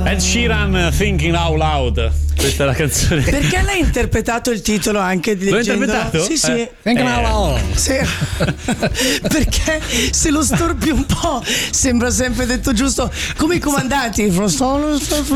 Ed Sheeran, Thinking Out Loud. Questa è la canzone. Perché l'hai interpretato il titolo anche di L'ho interpretato? Sì, sì. Thinking Out Loud. Sì. Perché se lo storpi un po' sembra sempre detto giusto, come i comandanti. Giusto.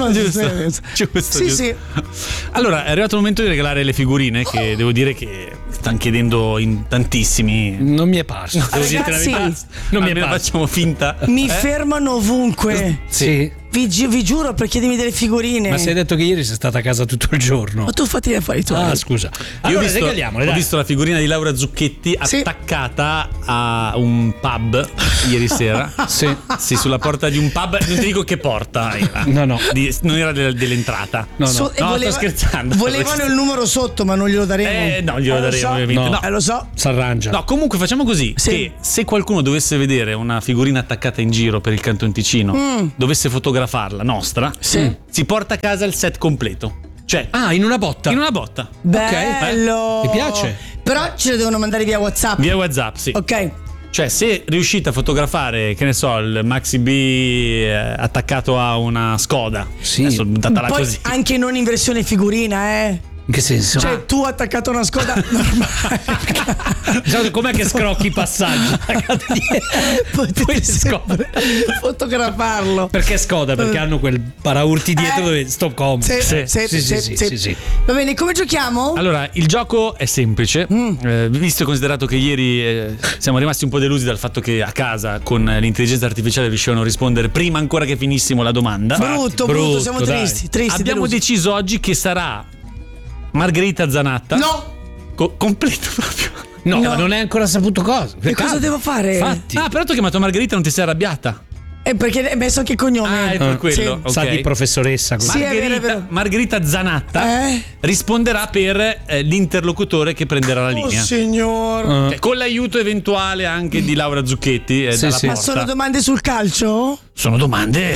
Sì, sì. Allora, è arrivato il momento di regalare le figurine, che devo dire che stanno chiedendo in tantissimi. Non mi è parso. Devo dirti la Ragazzi, verità. non mi è parso. Facciamo finta. Mi fermano ovunque. Sì. Vi giuro, per chiedermi delle figurine. Ma sei detto che ieri sei stata a casa tutto il giorno. Ma tu fatti gli affari tuoi. Ah, scusa. Io Allora, regaliamole, ho dai. visto la figurina di Laura Zucchetti Sì. attaccata a un pub ieri sera. Sì. Sì, sulla porta di un pub. Non ti dico che porta era. No. Non era dell'entrata. No. E No, sto scherzando. Volevano il numero sotto, ma non glielo daremo. No, glielo daremo, lo so. ovviamente. No. Lo so. S'arrangia. No, comunque facciamo così, Sì. che se qualcuno dovesse vedere una figurina attaccata in giro per il Canton Ticino, dovesse fotografarla, nostra, Sì. si porta a casa il set completo. Cioè, In una botta. in una botta. Bello. Mi piace. Però ce le devono mandare via WhatsApp. Via WhatsApp, sì. Ok. Cioè, se riuscite a fotografare, che ne so, il Maxi B attaccato a una Skoda. Sì. Adesso buttatela Poi così. anche non in versione figurina, In che senso? Cioè, tu attaccato a una Skoda normale. Com'è che scrocchi i passaggi? Potete sempre fotografarlo. Perché Skoda? Perché hanno quel paraurti dietro dove sto comodo. Sì. Va bene, come giochiamo? Allora, il gioco è semplice, visto e considerato che ieri siamo rimasti un po' delusi dal fatto che a casa con l'intelligenza artificiale riuscivano a rispondere prima ancora che finissimo la domanda. Brutto, siamo dai. tristi. Abbiamo delusi. deciso oggi che sarà Margherita Zanatta. No! Completo proprio. No, ma non è ancora saputo cosa. E cosa devo fare? Infatti. Ah, però ti ho chiamato Margherita, non ti sei arrabbiata? Perché hai messo anche il cognome. È per quello. Sì. Ok. Sa di professoressa così. Sì, è vero. Margherita Zanatta risponderà per l'interlocutore che prenderà la linea. Signor. Cioè, con l'aiuto eventuale anche di Laura Zucchetti dalla sì. Ma porta. sono domande sul calcio? Sono domande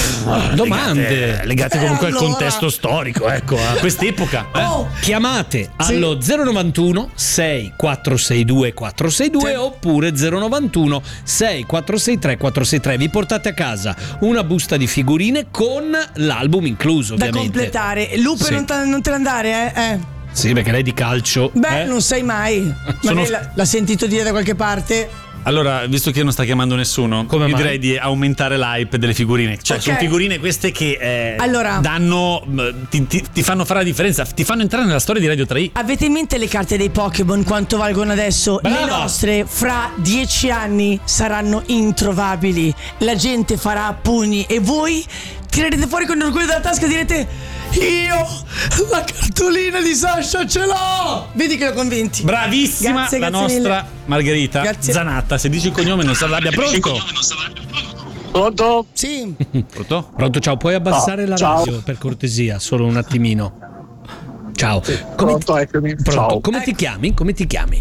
legate comunque al allora. contesto storico, ecco, a quest'epoca. Chiamate allo 091 6462 462 oppure 091 6463 463. Vi portate a casa una busta di figurine con l'album incluso, Da ovviamente. completare. Lupe, Sì. non te ne andare, Sì, perché lei di calcio. Beh, non sai mai. Magari l'ha sentito dire da qualche parte. Allora, visto che non sta chiamando nessuno, Come io mai? direi di aumentare l'hype delle figurine. Cioè, Ok. sono figurine queste che Allora. danno. Ti fanno fare la differenza, ti fanno entrare nella storia di Radio 3i. Avete in mente le carte dei Pokémon quanto valgono adesso? Brava. Le nostre fra 10 anni saranno introvabili. La gente farà pugni e voi tirerete fuori con l'orgoglio dalla tasca e direte: io la cartolina di Sasha ce l'ho! Vedi che l'ho convinti. Bravissima Grazie, la grazie nostra mille. Margherita Grazie. Zanatta. Se dici il cognome non sa l'abbia. Pronto? Pronto? Sì. Pronto? Pronto, ciao, puoi abbassare la ciao. radio per cortesia, solo un attimino. Ciao. Pronto, eccomi. Pronto. Ciao. Come ti chiami? Come ti chiami?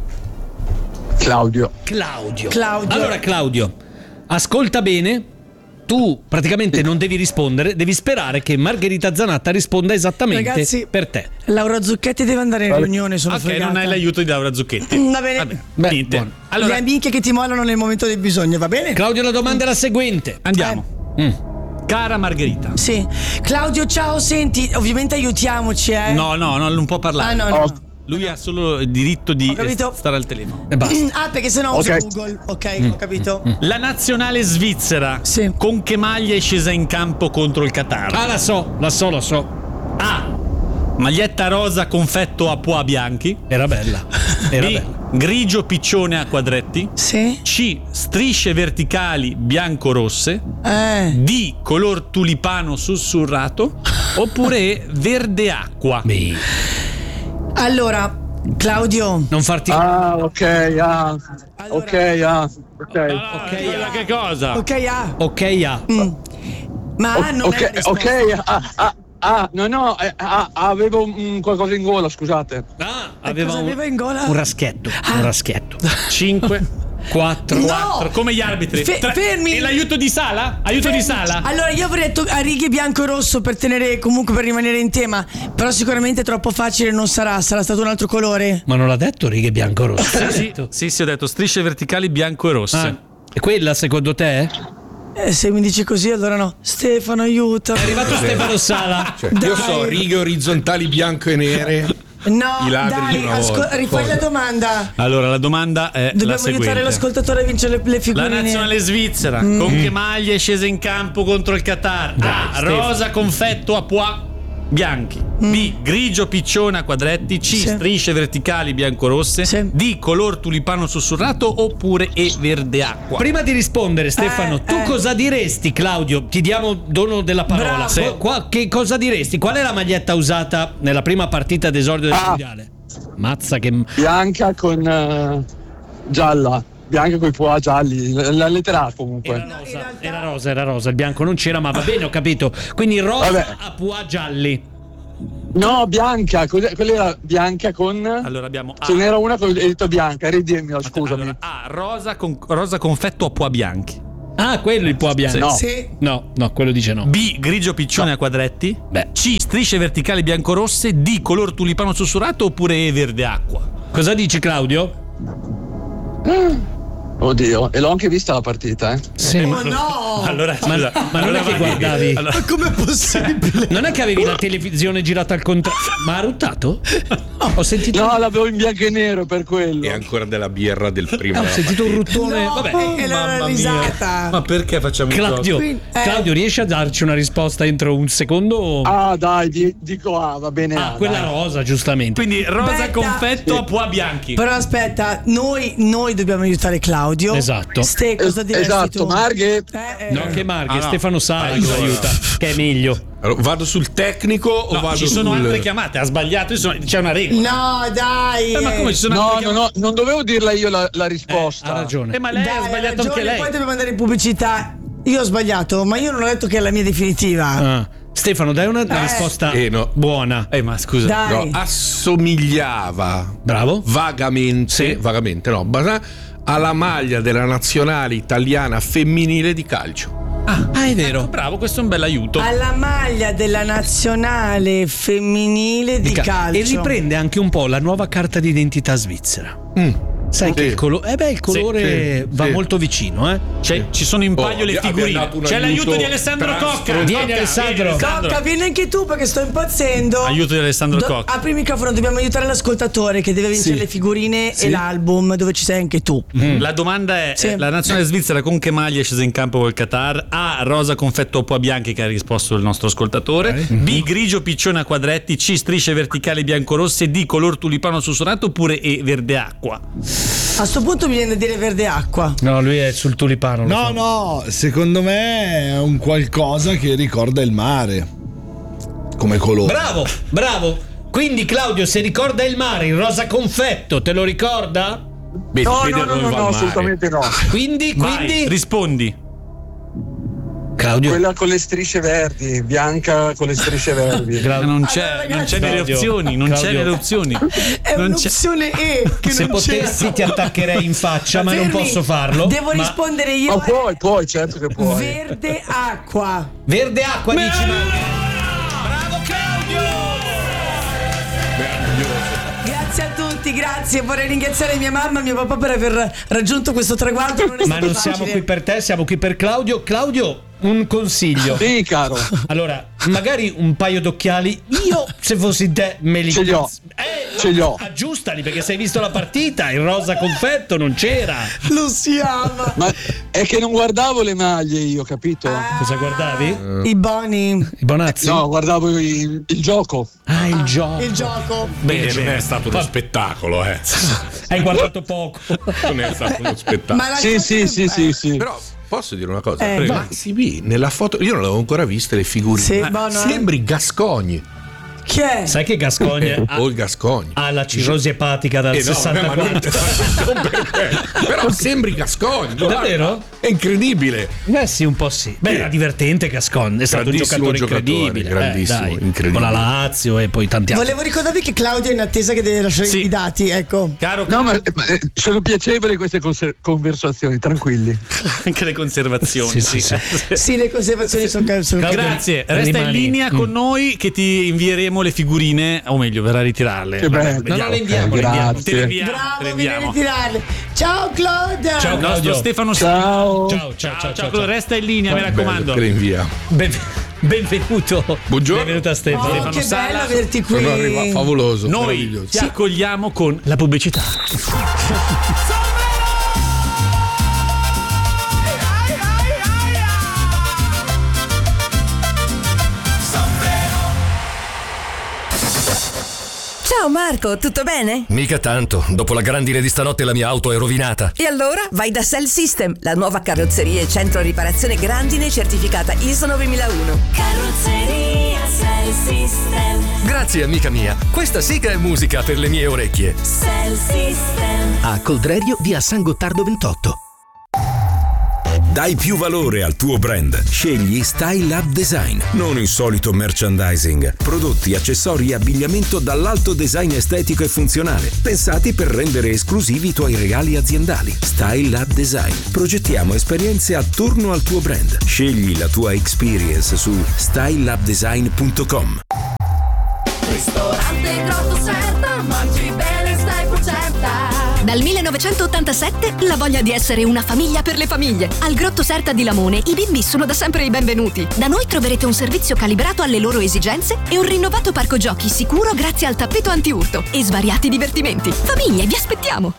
Claudio. Claudio. Claudio. Allora, Claudio, ascolta bene. Tu praticamente non devi rispondere, devi sperare che Margherita Zanatta risponda esattamente Ragazzi, per te. Laura Zucchetti deve andare in riunione, sono Ok, fregata. non hai l'aiuto di Laura Zucchetti. Va bene. Beh, Niente. buono. Allora, Le amiche che ti mollano nel momento del bisogno, va bene? Claudio, la domanda è la seguente. andiamo. Cara Margherita. Sì. Claudio, ciao, senti, ovviamente aiutiamoci, No, non può parlare. Ah, no. Lui ha solo il diritto di Ho capito. stare al telefono. E basta. Ah, perché sennò uso Ok. Google. Ok, ho capito. La nazionale svizzera Sì. con che maglia è scesa in campo contro il Qatar? Ah, la so. A. Maglietta rosa confetto a pois bianchi. Era bella. Era B. bella. Grigio piccione a quadretti. Sì. C. Strisce verticali bianco-rosse. D. Color tulipano sussurrato. Oppure E. Verde acqua. Beh, Allora, Claudio. non farti Ok. Allora, che cosa? Ok, ah. Ok, ah. Ma non è la Ok, risposta. no, avevo qualcosa in gola, scusate. Ah, cosa aveva in gola? un raschietto. Un raschietto. 5, 4. No! come gli arbitri. Fermi! E l'aiuto di Sala? Aiuto di Sala? Allora, io avrei detto a righe bianco e rosso per tenere, comunque per rimanere in tema. Però sicuramente troppo facile non sarà stato un altro colore. Ma non l'ha detto righe bianco-rosse? Sì, ho detto strisce verticali bianco e rosse. Ah, e quella secondo te? Se mi dici così, allora no. Stefano, aiuta. È arrivato Stefano Sala. Cioè, io so righe orizzontali bianco e nere. No, I ladri di dai, una volta. rifai la domanda. Allora, la domanda è la Dobbiamo seguente. aiutare l'ascoltatore a vincere le La figurine. nazionale svizzera con che maglia è scesa in campo contro il Qatar? A. Stefano. Rosa confetto a pois bianchi. B. Grigio piccione a quadretti. C. Sì. Strisce verticali bianco-rosse. Sì. D. Color tulipano sussurrato. Oppure E. Verde acqua. Prima di rispondere, Stefano, tu cosa diresti, Claudio? Ti diamo dono della parola. Bravo. Sì. Che cosa diresti? Qual è la maglietta usata nella prima partita d'esordio del mondiale? Mazza che. Bianca con gialla. Bianca con i pois gialli. La lettera A comunque. Era rosa, il bianco non c'era, ma va bene, ho capito. Quindi rosa Vabbè. a pois gialli. No, bianca. Quella era bianca con. Allora abbiamo A. Ce n'era una con il detto bianca. Ridimmelo, scusami. Allora, A. Rosa confetto a pois bianchi. Ah, quello il pois bianco. No. Sì. No, quello dice no. B. Grigio piccione a quadretti. Beh. C. Strisce verticali bianco-rosse. D. Color tulipano sussurrato. Oppure E. Verde acqua. Cosa dici, Claudio? Oddio, e l'ho anche vista la partita, Sì, Oh no! Allora, scusa, ma non è che guardavi? Allora, Ma com'è possibile? Non è che avevi la televisione girata al contrario? Ma ha ruttato? Ho sentito. No, l'avevo in bianco e nero per quello. E ancora della birra del primo. Ho sentito un ruttone. No, Vabbè. è la mamma risata. ma perché facciamo Claudio, Eh. Claudio, riesci a darci una risposta entro un secondo? o- Ah, dai, dico A, va bene. A, quella dai. rosa, giustamente. Quindi rosa Aspetta. confetto a pois bianchi. Però aspetta, noi dobbiamo aiutare Claudio. Esatto. Ste, cosa diresti Esatto, tu? Marghe. No, che Marghe, Ah, no. Stefano Sala che lo Allora. aiuta, che è meglio. Allora, vado sul tecnico o No, vado ci sono sul... altre chiamate, ha sbagliato, c'è una regola. No, dai. Ma come ci sono No, altre chiamate? non dovevo dirla io la risposta. Ha ragione. Ma lei Dai, ha sbagliato ragione, anche lei. Poi dobbiamo andare in pubblicità. Io ho sbagliato, ma io non ho detto che è la mia definitiva. Ah. Stefano, dai una risposta no. buona. Ma scusa. Dai. No, assomigliava Bravo. vagamente alla maglia della nazionale italiana femminile di calcio. Ah, è vero. Bravo, questo è un bel aiuto. Alla maglia della nazionale femminile di calcio. E riprende anche un po' la nuova carta d'identità svizzera. Sai che il colore sì, va sì. molto vicino, eh? Ci sono in palio le abbiamo figurine. dato un C'è aiuto l'aiuto di Alessandro tra Cocca. Vieni, Alessandro. Cocca, vieni anche tu perché sto impazzendo. Aiuto di Alessandro Cocca. Apri il microfono, dobbiamo aiutare l'ascoltatore che deve vincere le figurine e l'album dove ci sei anche tu. La domanda è: Sì. la nazionale svizzera con che maglia è scesa in campo col Qatar? A. Rosa confetto a pois bianchi, che ha risposto il nostro ascoltatore. B. Grigio piccione a quadretti. C. Strisce verticali bianco-rosse. D. Color tulipano sussurrato. Oppure E. Verde acqua. A sto punto mi viene da dire verde acqua. No, lui è sul tulipano. lo so. No, secondo me è un qualcosa che ricorda il mare come colore. Bravo. Quindi Claudio, se ricorda il mare, il rosa confetto, te lo ricorda? Beh, No, dipende da dove va il mare. assolutamente no. Quindi Vai, rispondi. Claudio. Quella con le strisce verdi, bianca con le strisce verdi. Non c'è, Allora, non ragazzi, c'è nelle Claudio, opzioni. Non c'è Claudio. nelle opzioni. È Non c'è. un'opzione E che Se non c'era. potessi ti attaccherei in faccia, ma non Fermi. posso farlo. Devo Ma- rispondere io. Ma puoi, certo che puoi. Verde acqua. Verde acqua, dici Marghe. Bravo Claudio! Grazie a tutti, grazie. Vorrei ringraziare mia mamma e mio papà per aver raggiunto questo traguardo. Non è Ma stato non facile. siamo qui per te, siamo qui per Claudio. Claudio, un consiglio. Sì, caro. Allora, magari un paio d'occhiali. Io, se fossi te, me li Ce li ho. Ce li ho. Aggiustali, perché se hai visto la partita, il rosa confetto non c'era. Lo si ama. Ma è che non guardavo le maglie io, capito? Cosa guardavi? I boni. I Bonazzi? No, guardavo il gioco. Ah, il gioco. Il gioco. Bene, non è stato uno spettacolo, Hai guardato poco. Non è stato uno spettacolo. Ma la Sì. Però posso dire una cosa? Vai. Maxi B, nella foto, io non l'avevo ancora vista le figurine. Sì, Ma buono, sembri Gascogni Chi è? Sai che Gascogne o il Gascogni. ha la cirrosi epatica dal No, vabbè, ma non 64? perché. Però sembri Gascogni. guarda. Davvero? È incredibile. Beh sì, un po' sì. Beh, era divertente Gascogne, è stato un Grandissimo giocatore incredibile. grandissimo, dai. incredibile. Con la Lazio e poi tanti altri. Volevo ricordarvi che Claudio è in attesa che deve lasciare Sì. i dati, ecco. Caro, No, ma sono piacevoli queste conversazioni, tranquilli. anche le conservazioni. Sì. Sì, le conservazioni sono Claudio, Grazie, resta in rimani. linea con noi che ti invieremo inviamo le figurine, o meglio, verrà a ritirarle. Che bello. No, le inviamo, le inviamo. Te le inviamo. Bravo, vieni a ritirarle. Ciao Claude. Ciao, Il nostro Claudio. Stefano Ciao. Ciao, resta in linea, mi raccomando. Che le inviamo. Benvenuto. Buongiorno. Benvenuto a Stefano. Oh, Stefano che Sala. bello averti qui. Sono arrivato, favoloso. Noi meraviglioso. ti accogliamo con la pubblicità. Ciao Marco, tutto bene? Mica tanto, dopo la grandine di stanotte la mia auto è rovinata. E allora vai da Cell System, la nuova carrozzeria e centro riparazione grandine certificata ISO 9001. Carrozzeria Cell System. Grazie amica mia, questa sì che è musica per le mie orecchie. Cell System. A Coldrerio via San Gottardo 28. Dai più valore al tuo brand. Scegli Style Lab Design. Non il solito merchandising. Prodotti, accessori e abbigliamento dall'alto design estetico e funzionale, pensati per rendere esclusivi i tuoi regali aziendali. Style Lab Design. Progettiamo esperienze attorno al tuo brand. Scegli la tua experience su stylelabdesign.com. Ristorante Grotto Serta, mangi bene, stai progetta. Dal 1987 la voglia di essere una famiglia per le famiglie. Al Grotto Serta di Lamone i bimbi sono da sempre i benvenuti. Da noi troverete un servizio calibrato alle loro esigenze e un rinnovato parco giochi sicuro grazie al tappeto antiurto e svariati divertimenti. Famiglie, vi aspettiamo!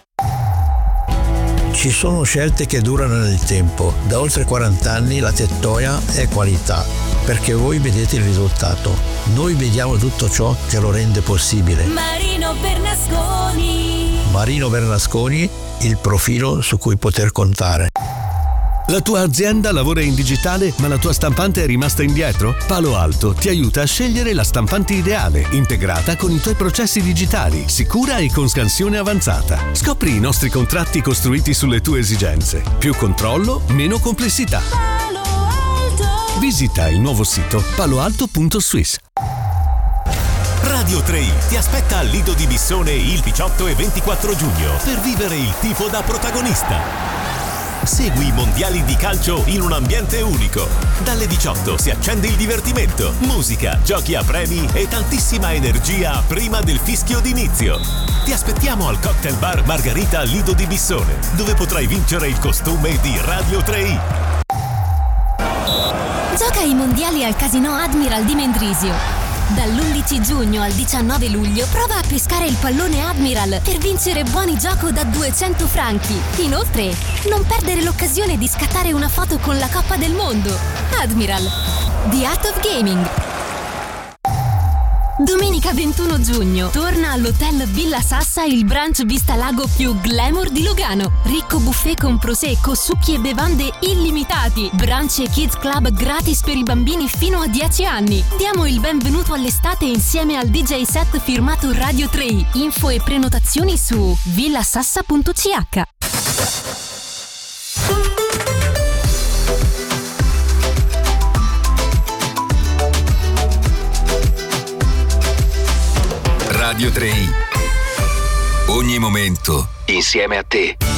Ci sono scelte che durano nel tempo. Da oltre 40 anni la Tettoia è qualità, perché voi vedete il risultato. Noi vediamo tutto ciò che lo rende possibile. Marino Bernasconi. Marino Bernasconi, il profilo su cui poter contare. La tua azienda lavora in digitale, ma la tua stampante è rimasta indietro? Palo Alto ti aiuta a scegliere la stampante ideale, integrata con i tuoi processi digitali, sicura e con scansione avanzata. Scopri i nostri contratti costruiti sulle tue esigenze. Più controllo, meno complessità. Palo Alto. Visita il nuovo sito paloalto.swiss. Radio 3 ti aspetta al Lido di Bissone il 18 e 24 giugno per vivere il tifo da protagonista. Segui i mondiali di calcio in un ambiente unico. Dalle 18 si accende il divertimento, musica, giochi a premi e tantissima energia prima del fischio d'inizio. Ti aspettiamo al Cocktail Bar Margarita Lido di Bissone, dove potrai vincere il costume di Radio 3. Gioca ai mondiali al Casino Admiral di Mendrisio. Dall'11 giugno al 19 luglio prova a pescare il pallone Admiral per vincere buoni gioco da 200 franchi. Inoltre, non perdere l'occasione di scattare una foto con la Coppa del Mondo. Admiral, The Art of Gaming. Domenica 21 giugno torna all'Hotel Villa Sassa il brunch vista lago più glamour di Lugano. Ricco buffet con prosecco, succhi e bevande illimitati. Brunch e kids club gratis per i bambini fino a 10 anni. Diamo il benvenuto all'estate insieme al DJ set firmato Radio 3. Info e prenotazioni su villasassa.ch. Radio 3. Ogni momento insieme a te.